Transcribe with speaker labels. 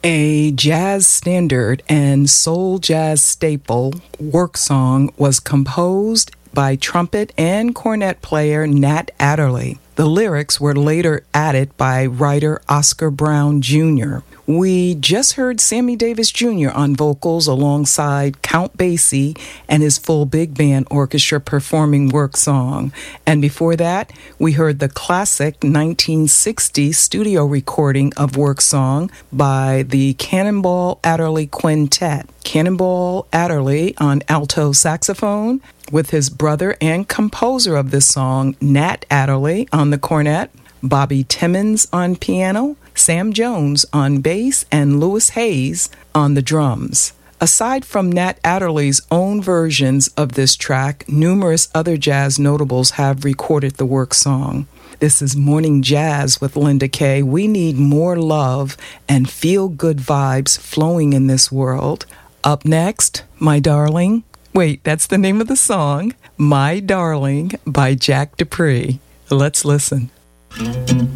Speaker 1: A jazz standard and soul jazz staple, Work Song, was composed by trumpet and cornet player Nat Adderley. The lyrics were later added by writer Oscar Brown Jr. We just heard Sammy Davis Jr. on vocals alongside Count Basie and his full big band orchestra performing Work Song. And before that, we heard the classic 1960 studio recording of Work Song by the Cannonball Adderley Quintet. Cannonball Adderley on alto saxophone, with his brother and composer of this song, Nat Adderley, on the cornet, Bobby Timmons on piano, Sam Jones on bass, and Louis Hayes on the drums. Aside from Nat Adderley's own versions of this track, numerous other jazz notables have recorded the Work Song. This is Morning Jazz with Linda Kay. We need more love and feel-good vibes flowing in this world. Up next, My Darling. Wait, that's the name of the song, My Darling by Jack Dupree. Let's listen.